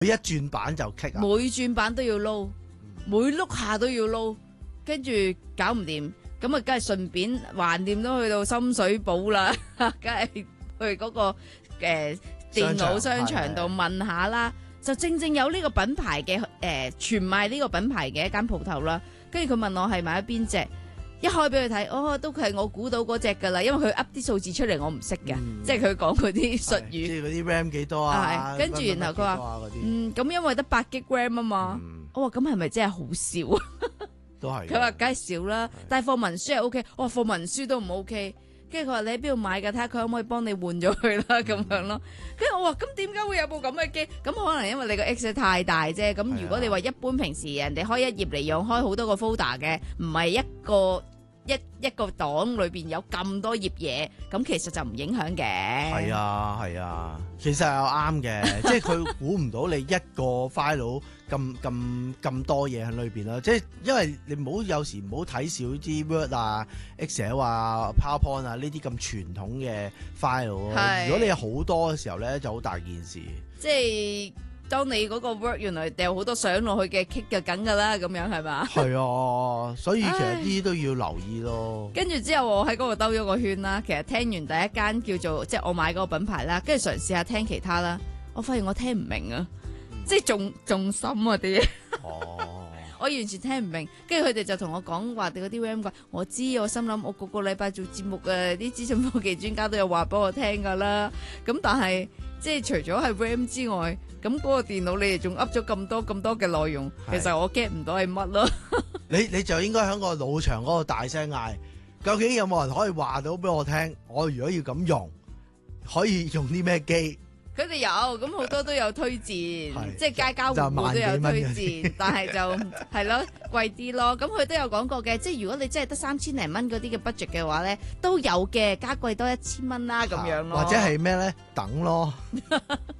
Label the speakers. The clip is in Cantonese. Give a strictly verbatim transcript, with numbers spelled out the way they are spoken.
Speaker 1: 佢一轉版就棘啊！
Speaker 2: 每轉版都要撈，每碌下都要撈，跟住搞唔掂，咁啊，梗係順便橫掂都去到深水埗啦，梗係去嗰、嗰個誒、呃、電腦商場度問下啦。就正正有呢個品牌嘅誒、呃，全賣呢個品牌嘅一間鋪頭啦。跟住佢問我係買咗邊隻，一開俾佢睇，哦，都係我估到嗰隻噶啦，因為佢噏啲數字出嚟，我唔識嘅，
Speaker 1: 嗯、
Speaker 2: 即係佢講嗰啲術語，
Speaker 1: 即係嗰啲 RAM 幾多啊？
Speaker 2: 跟住然後佢話，嗯，咁因為得八 G RAM 啊嘛，嗯、我話咁係咪真係好少啊？
Speaker 1: 都係。佢
Speaker 2: 話梗係少啦，但係貨文書係 O K，我話貨文書都唔 O K。跟住佢話你喺邊度買㗎？睇下佢可唔可以幫你換咗佢啦，咁樣咯。跟住我話咁點解會有部咁嘅機？咁可能因為你個 X 太大啫。咁如果你話一般平時人哋開一頁嚟用，開好多個 folder 嘅，唔係一個一一個檔裏邊有咁多頁嘢，咁其實就唔影響嘅。
Speaker 1: 係啊係啊，其實係啱嘅，即係佢估唔到你一個 file 咁咁咁多嘢喺裏邊啦。即係因為你唔好有時唔好睇少啲 Word 啊、Excel 啊、PowerPoint 啊呢啲咁傳統嘅 file 咯。如果你有好多嘅時候咧，就好大件事。
Speaker 2: 即係。當你嗰個 Word 原來掉好多相落去嘅 kick 就緊噶啦，咁樣係嘛？
Speaker 1: 係啊，所以其實呢啲都要留意咯。
Speaker 2: 跟住之後我喺嗰度兜咗個圈啦，其實聽完第一間叫做即係我買嗰個品牌啦，跟住嘗試下聽其他啦，我發現我聽唔明啊，嗯、即係仲仲深啊啲嘢。哦，我完全聽唔明，跟住佢哋就同我講話哋嗰啲 RAM 啩，我知，我心諗我個個禮拜做節目嘅啲資訊科技專家都有話俾我聽噶啦，咁但係即係除咗係 RAM 之外。咁嗰個電腦你哋仲噏咗咁多咁多嘅內容，其實我 get 唔到係乜咯。
Speaker 1: 你你就應該喺個腦場嗰度大聲嗌，究竟有冇人可以話到俾我聽？我如果要咁用，可以用啲咩機？
Speaker 2: 佢哋有，咁好多都有推薦，即係家家戶戶都有推薦，但係就係咯貴啲咯。咁佢都有講過嘅，即係如果你真係得三千零蚊嗰啲嘅 budget 嘅話咧，都有嘅，加貴多一千蚊啦咁樣咯。
Speaker 1: 或者係咩咧？等咯。